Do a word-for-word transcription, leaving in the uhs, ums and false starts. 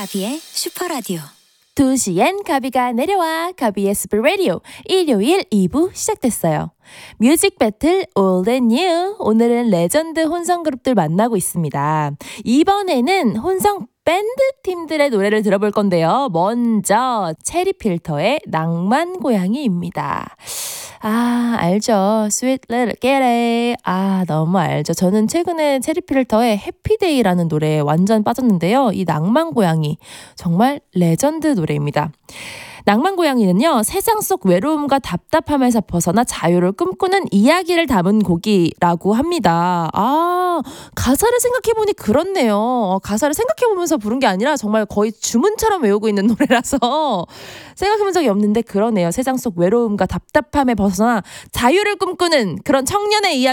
가비의 슈퍼라디오. 두 시엔 가비가 내려와. 가비의 슈퍼라디오 일요일 이 부 시작됐어요. 뮤직 배틀 Old and New. 오늘은 레전드 혼성 그룹들 만나고 있습니다. 이번에는 혼성 밴드 팀들의 노래를 들어볼 건데요. 먼저 체리필터의 낭만 고양이입니다. 아, 알죠. Sweet Little Kitty. 아, 너무 알죠. 저는 최근에 체리필터의 해피데이라는 노래에 완전 빠졌는데요. 이 낭만 고양이 정말 레전드 노래입니다. 낭만 고양이는요, 세상 속 외로움과 답답함에서 벗어나 자유를 꿈꾸는 이야기를 담은 곡이라고 합니다. 아, 가사를 생각해보니 그렇네요. 어, 가사를 생각해보면서 부른 게 아니라 정말 거의 주문처럼 외우고 있는 노래라서 생각해본 적이 없는데 그러네요. 세상 속 외로움과 답답함에 벗어나 자유를 꿈꾸는 그런 청년의 이야기.